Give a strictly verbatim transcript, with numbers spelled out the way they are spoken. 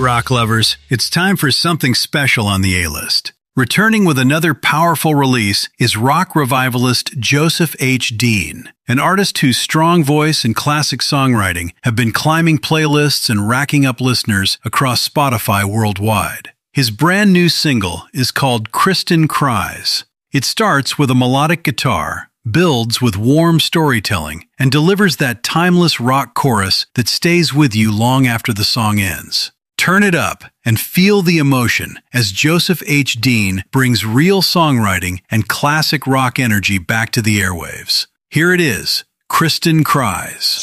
rock lovers, it's time for something special on the A-List. Returning with another powerful release is rock revivalist Joseph H. Dean, an artist whose strong voice and classic songwriting have been climbing playlists and racking up listeners across Spotify worldwide. His brand new single is called Kristen Cries. It starts with a melodic guitar, builds with warm storytelling, and delivers that timeless rock chorus that stays with you long after the song ends. Turn it up and feel the emotion as Joseph H. Dean brings real songwriting and classic rock energy back to the airwaves. Here it is, Kristen Cries.